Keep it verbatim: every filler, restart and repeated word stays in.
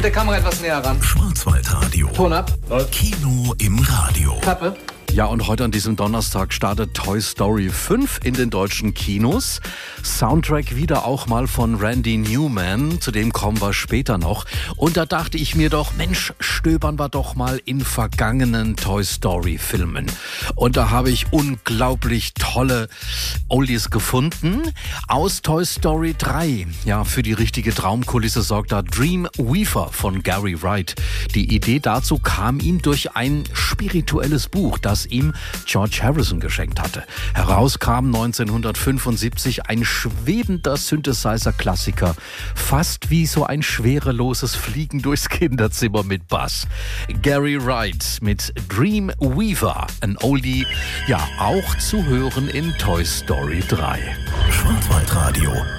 der Kamera etwas näher ran. Schwarzwaldradio. Ton ab. Kino im Radio. Klappe. Ja, und heute an diesem Donnerstag startet Toy Story fünf in den deutschen Kinos. Soundtrack wieder auch mal von Randy Newman, zu dem kommen wir später noch. Und da dachte ich mir doch, Mensch, stöbern wir doch mal in vergangenen Toy Story Filmen. Und da habe ich unglaublich tolle Oldies gefunden. Aus Toy Story drei. Ja, für die richtige Traumkulisse sorgt da Dreamweaver von Gary Wright. Die Idee dazu kam ihm durch ein spirituelles Buch, das ihm George Harrison geschenkt hatte. Herauskam neunzehnhundertfünfundsiebzig ein schwebender Synthesizer-Klassiker, fast wie so ein schwereloses Fliegen durchs Kinderzimmer mit Bass. Gary Wright mit Dreamweaver, ein Oldie, ja auch zu hören in Toy Story drei. Schwarzwaldradio.